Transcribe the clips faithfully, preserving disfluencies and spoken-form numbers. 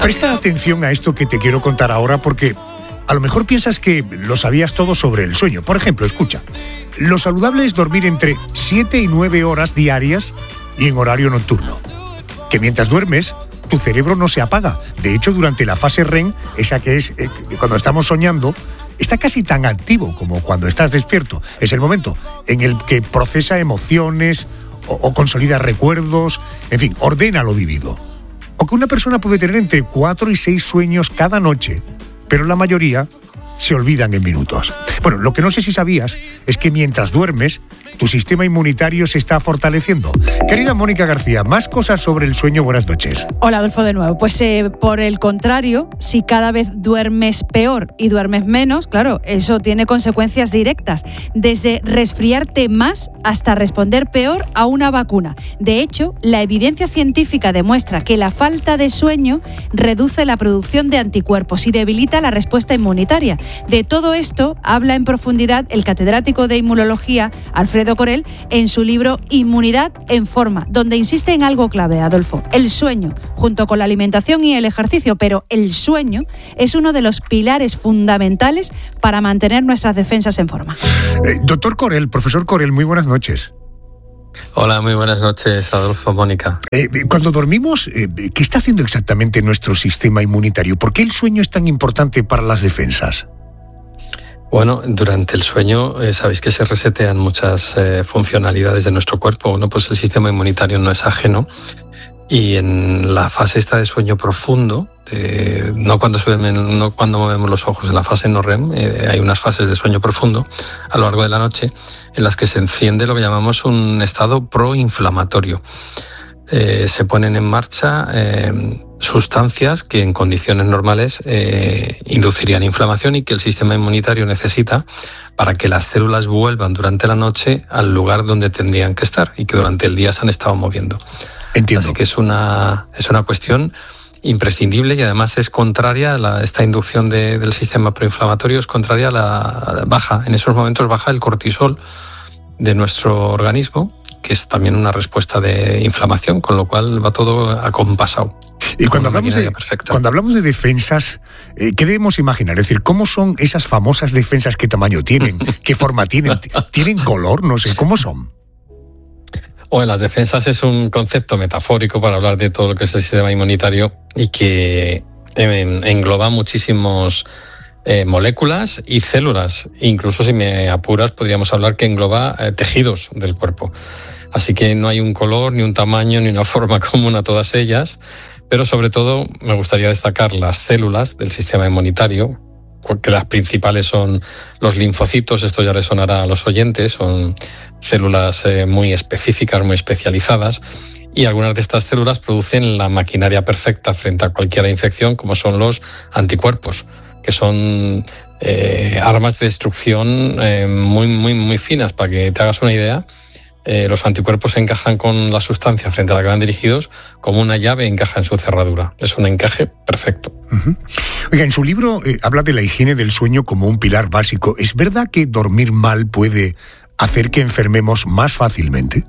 Presta atención a esto que te quiero contar ahora porque a lo mejor piensas que lo sabías todo sobre el sueño. Por ejemplo, escucha, lo saludable es dormir entre siete y nueve horas diarias y en horario nocturno. Que mientras duermes, tu cerebro no se apaga. De hecho, durante la fase R E M, esa que es eh, cuando estamos soñando, está casi tan activo como cuando estás despierto. Es el momento en el que procesa emociones o, o consolida recuerdos, en fin, ordena lo vivido. O que una persona puede tener entre cuatro y seis sueños cada noche, pero la mayoría se olvidan en minutos. Bueno, lo que no sé si sabías es que mientras duermes, tu sistema inmunitario se está fortaleciendo. Querida Mónica García, más cosas sobre el sueño. Buenas noches. Hola, Adolfo, de nuevo. Pues eh, por el contrario, si cada vez duermes peor y duermes menos, claro, eso tiene consecuencias directas, desde resfriarte más hasta responder peor a una vacuna. De hecho, la evidencia científica demuestra que la falta de sueño reduce la producción de anticuerpos y debilita la respuesta inmunitaria. De todo esto habla en profundidad el catedrático de inmunología, Alfredo Corel, en su libro Inmunidad en Forma, donde insiste en algo clave, Adolfo: el sueño, junto con la alimentación y el ejercicio, pero el sueño es uno de los pilares fundamentales para mantener nuestras defensas en forma. Eh, doctor Corel, profesor Corel, muy buenas noches. Hola, muy buenas noches, Adolfo, Mónica. Eh, cuando dormimos, eh, ¿qué está haciendo exactamente nuestro sistema inmunitario? ¿Por qué el sueño es tan importante para las defensas? Bueno, durante el sueño eh, sabéis que se resetean muchas eh, funcionalidades de nuestro cuerpo, ¿no? Pues el sistema inmunitario no es ajeno, y en la fase esta de sueño profundo, eh, no cuando suben, no cuando movemos los ojos, en la fase no R E M, eh, hay unas fases de sueño profundo a lo largo de la noche en las que se enciende lo que llamamos un estado proinflamatorio. Eh, se ponen en marcha eh, sustancias que en condiciones normales eh, inducirían inflamación y que el sistema inmunitario necesita para que las células vuelvan durante la noche al lugar donde tendrían que estar y que durante el día se han estado moviendo. Entiendo. Así que es una, es una cuestión imprescindible y además es contraria a la, esta inducción de, del sistema proinflamatorio, es contraria a la, a la baja. En esos momentos baja el cortisol de nuestro organismo, que es también una respuesta de inflamación, con lo cual va todo acompasado. Y cuando hablamos, de, cuando hablamos de defensas, eh, ¿qué debemos imaginar? Es decir, ¿cómo son esas famosas defensas? ¿Qué tamaño tienen? ¿Qué forma tienen? ¿Tienen color? No sé, ¿cómo son? Bueno, las defensas es un concepto metafórico para hablar de todo lo que es el sistema inmunitario y que engloba muchísimos Eh, moléculas y células. Incluso, si me apuras, podríamos hablar que engloba eh, tejidos del cuerpo. Así que no hay un color, ni un tamaño, ni una forma común a todas ellas, pero sobre todo me gustaría destacar las células del sistema inmunitario, porque las principales son los linfocitos. Esto ya les sonará a los oyentes, son células eh, muy específicas, muy especializadas, y algunas de estas células producen la maquinaria perfecta frente a cualquier infección, como son los anticuerpos, que son eh, armas de destrucción eh, muy, muy, muy finas. Para que te hagas una idea, eh, los anticuerpos encajan con la sustancia frente a la que van dirigidos como una llave encaja en su cerradura. Es un encaje perfecto. Uh-huh. Oiga, en su libro eh, habla de la higiene del sueño como un pilar básico. ¿Es verdad que dormir mal puede hacer que enfermemos más fácilmente?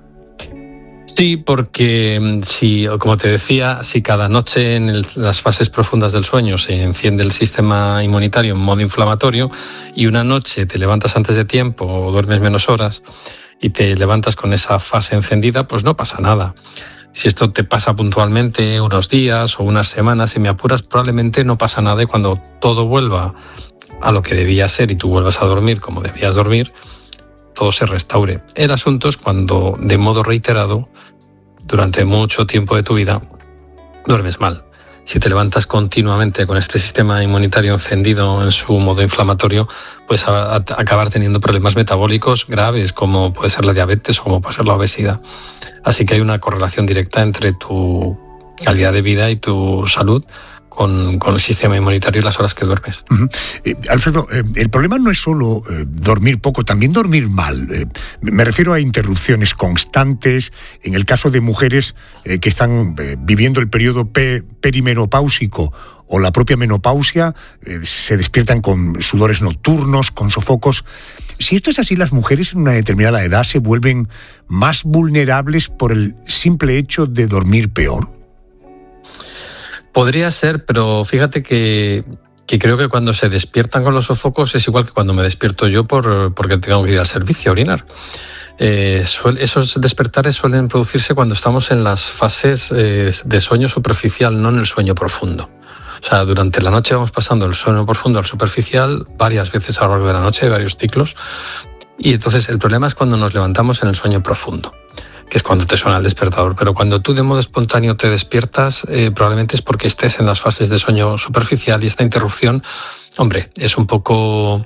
Sí, porque si, como te decía, si cada noche en el, las fases profundas del sueño se enciende el sistema inmunitario en modo inflamatorio y una noche te levantas antes de tiempo o duermes menos horas y te levantas con esa fase encendida, pues no pasa nada. Si esto te pasa puntualmente unos días o unas semanas, si me apuras, probablemente no pasa nada, y cuando todo vuelva a lo que debía ser y tú vuelvas a dormir como debías dormir, todo se restaure. El asunto es cuando, de modo reiterado, durante mucho tiempo de tu vida, duermes mal. Si te levantas continuamente con este sistema inmunitario encendido en su modo inflamatorio, pues a, a, acabar teniendo problemas metabólicos graves, como puede ser la diabetes o como puede ser la obesidad. Así que hay una correlación directa entre tu calidad de vida y tu salud Con, con el sistema inmunitario y las horas que duermes. Uh-huh. Eh, Alfredo, eh, el problema no es solo eh, dormir poco, también dormir mal. Eh, me refiero a interrupciones constantes. En el caso de mujeres eh, que están eh, viviendo el periodo pe- perimenopáusico o la propia menopausia, eh, se despiertan con sudores nocturnos, con sofocos. Si esto es así, las mujeres en una determinada edad se vuelven más vulnerables por el simple hecho de dormir peor. Podría ser, pero fíjate que, que creo que cuando se despiertan con los sofocos es igual que cuando me despierto yo por, porque tengo que ir al servicio a orinar. Eh, suele, esos despertares suelen producirse cuando estamos en las fases eh, de sueño superficial, no en el sueño profundo. O sea, durante la noche vamos pasando del sueño profundo al superficial varias veces a lo largo de la noche, varios ciclos. Y entonces el problema es cuando nos levantamos en el sueño profundo, que es cuando te suena el despertador. Pero cuando tú de modo espontáneo te despiertas, eh, probablemente es porque estés en las fases de sueño superficial y esta interrupción, hombre, es un poco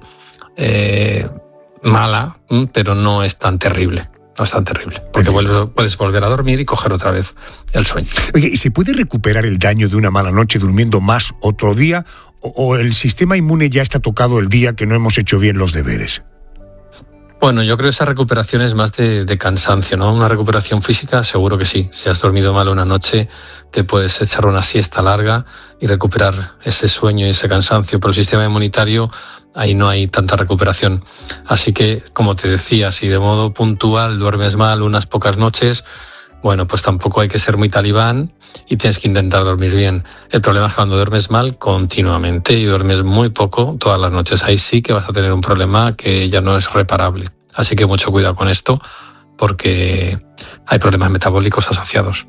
eh, mala, pero no es tan terrible. No es tan terrible, porque vuelve, puedes volver a dormir y coger otra vez el sueño. Oye, ¿y se puede recuperar el daño de una mala noche durmiendo más otro día? ¿O, o el sistema inmune ya está tocado el día que no hemos hecho bien los deberes? Bueno, yo creo que esa recuperación es más de, de cansancio, ¿no? Una recuperación física, seguro que sí. Si has dormido mal una noche, te puedes echar una siesta larga y recuperar ese sueño y ese cansancio. Pero el sistema inmunitario, ahí no hay tanta recuperación. Así que, como te decía, si de modo puntual duermes mal unas pocas noches, bueno, pues tampoco hay que ser muy talibán y tienes que intentar dormir bien. El problema es cuando duermes mal continuamente y duermes muy poco todas las noches. Ahí sí que vas a tener un problema que ya no es reparable. Así que mucho cuidado con esto, porque hay problemas metabólicos asociados.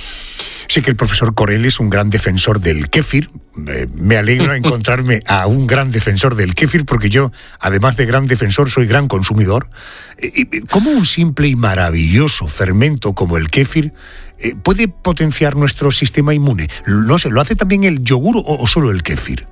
Sí que el profesor Corell es un gran defensor del kéfir. Eh, me alegra encontrarme a un gran defensor del kéfir, porque yo, además de gran defensor, soy gran consumidor. Eh, ¿Cómo un simple y maravilloso fermento como el kéfir eh, puede potenciar nuestro sistema inmune? No sé, ¿lo hace también el yogur o, o solo el kéfir?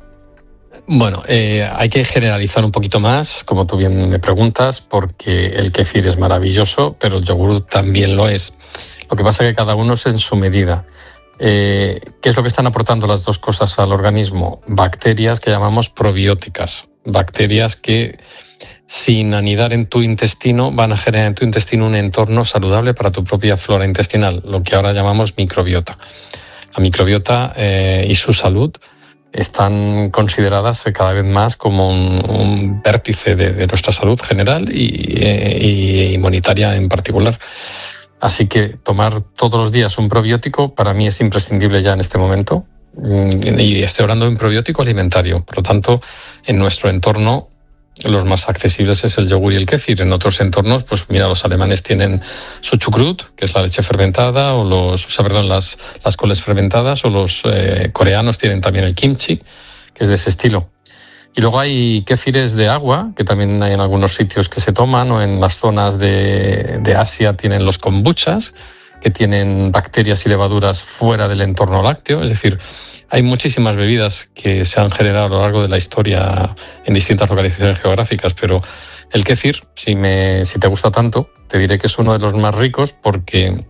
Bueno, eh, hay que generalizar un poquito más, como tú bien me preguntas, porque el kéfir es maravilloso, pero el yogur también lo es. Lo que pasa es que cada uno es en su medida. Eh, ¿Qué es lo que están aportando las dos cosas al organismo? Bacterias que llamamos probióticas. Bacterias que, sin anidar en tu intestino, van a generar en tu intestino un entorno saludable para tu propia flora intestinal, lo que ahora llamamos microbiota. La microbiota eh, y su salud están consideradas cada vez más como un, un vértice de, de nuestra salud general y, eh, y inmunitaria en particular. Así que tomar todos los días un probiótico para mí es imprescindible ya en este momento. Y estoy hablando de un probiótico alimentario. Por lo tanto, en nuestro entorno, los más accesibles es el yogur y el kéfir. En otros entornos, pues mira, los alemanes tienen su chucrut, que es la leche fermentada, o los, o sea, perdón, las, las coles fermentadas, o los eh, coreanos tienen también el kimchi, que es de ese estilo. Y luego hay kéfires de agua, que también hay en algunos sitios que se toman, o en las zonas de, de Asia tienen los kombuchas, que tienen bacterias y levaduras fuera del entorno lácteo. Es decir, hay muchísimas bebidas que se han generado a lo largo de la historia en distintas localizaciones geográficas, pero el kéfir, si, me, si te gusta tanto, te diré que es uno de los más ricos, porque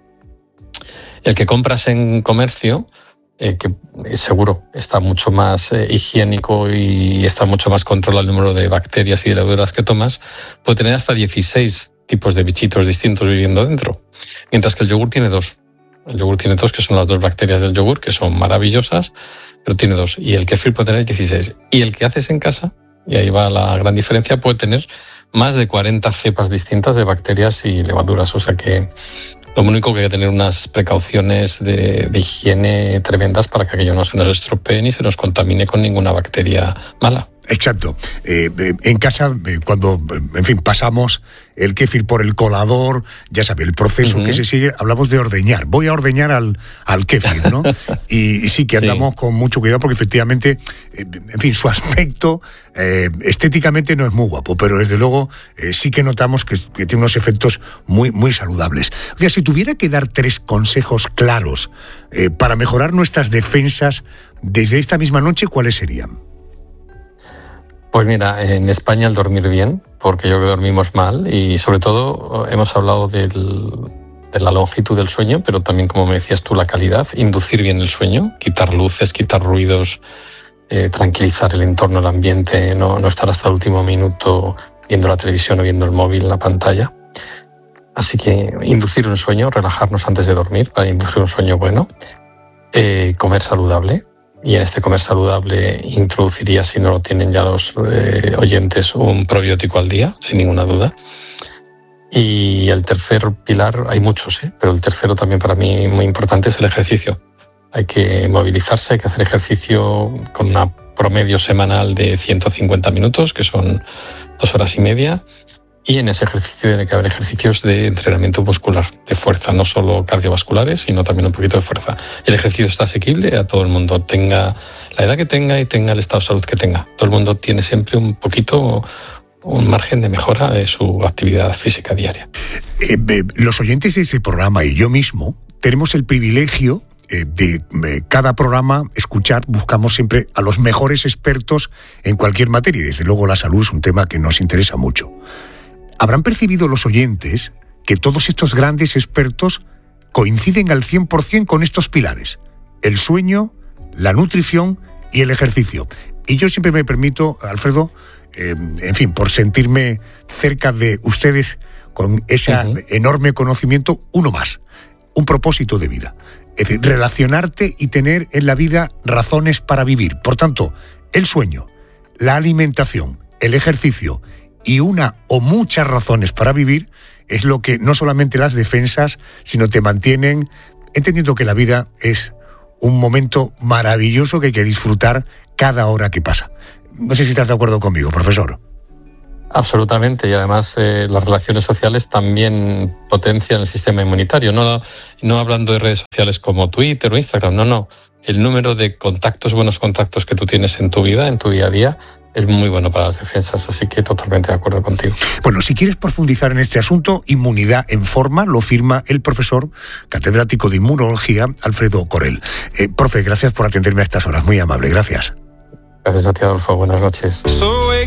el que compras en comercio, Eh, que seguro está mucho más eh, higiénico y está mucho más controlado el número de bacterias y de levaduras que tomas, puede tener hasta dieciséis tipos de bichitos distintos viviendo dentro, mientras que el yogur tiene dos. El yogur tiene dos, que son las dos bacterias del yogur, que son maravillosas, pero tiene dos. Y el kéfir puede tener dieciséis. Y el que haces en casa, y ahí va la gran diferencia, puede tener más de cuarenta cepas distintas de bacterias y levaduras. O sea que lo único que hay que tener unas precauciones de, de higiene tremendas para que aquello no se nos estropee ni se nos contamine con ninguna bacteria mala. Exacto. Eh, en casa, eh, cuando, en fin, pasamos el kéfir por el colador, ya sabe, el proceso uh-huh. que se sigue, hablamos de ordeñar. Voy a ordeñar al, al kéfir, ¿no? y, y sí que andamos sí. con mucho cuidado porque efectivamente, eh, en fin, su aspecto eh, estéticamente no es muy guapo, pero desde luego eh, sí que notamos que, que tiene unos efectos muy, muy saludables. Oiga, si tuviera que dar tres consejos claros eh, para mejorar nuestras defensas desde esta misma noche, ¿cuáles serían? Pues mira, en España el dormir bien, porque yo creo que dormimos mal y sobre todo hemos hablado del, de la longitud del sueño, pero también, como me decías tú, la calidad, inducir bien el sueño, quitar luces, quitar ruidos, eh, tranquilizar el entorno, el ambiente, no, no estar hasta el último minuto viendo la televisión o viendo el móvil, la pantalla. Así que inducir un sueño, relajarnos antes de dormir para inducir un sueño bueno, eh, comer saludable. Y en este comer saludable introduciría, si no lo tienen ya los eh, oyentes, un probiótico al día, sin ninguna duda. Y el tercer pilar, hay muchos, ¿eh? pero el tercero también para mí muy importante es el ejercicio. hay que movilizarse, hay que hacer ejercicio con una promedio semanal de ciento cincuenta minutos, que son dos horas y media. Y en ese ejercicio tiene que haber ejercicios de entrenamiento muscular, de fuerza, no solo cardiovasculares, sino también un poquito de fuerza. El ejercicio está asequible a todo el mundo, tenga la edad que tenga y tenga el estado de salud que tenga. Todo el mundo tiene siempre un poquito, un margen de mejora de su actividad física diaria. Eh, eh, los oyentes de ese programa y yo mismo tenemos el privilegio eh, de eh, cada programa escuchar, buscamos siempre a los mejores expertos en cualquier materia, y desde luego la salud es un tema que nos interesa mucho. Habrán percibido los oyentes que todos estos grandes expertos coinciden al cien por ciento con estos pilares: el sueño, la nutrición y el ejercicio. Y yo siempre me permito, Alfredo, eh, en fin, por sentirme cerca de ustedes con ese uh-huh. enorme conocimiento, uno más, un propósito de vida. Es decir, relacionarte y tener en la vida razones para vivir. Por tanto, el sueño, la alimentación, el ejercicio y una o muchas razones para vivir es lo que no solamente las defensas, sino te mantienen entendiendo que la vida es un momento maravilloso que hay que disfrutar cada hora que pasa. No sé si estás de acuerdo conmigo, profesor. Absolutamente, y además eh, las relaciones sociales también potencian el sistema inmunitario. No, no hablando de redes sociales como Twitter o Instagram, no, no. El número de contactos, buenos contactos que tú tienes en tu vida, en tu día a día, es muy bueno para las defensas, así que totalmente de acuerdo contigo. Bueno, si quieres profundizar en este asunto, Inmunidad en Forma, lo firma el profesor catedrático de Inmunología, Alfredo Corel. Eh, profe, gracias por atenderme a estas horas, muy amable, gracias. Gracias a ti, Adolfo, buenas noches.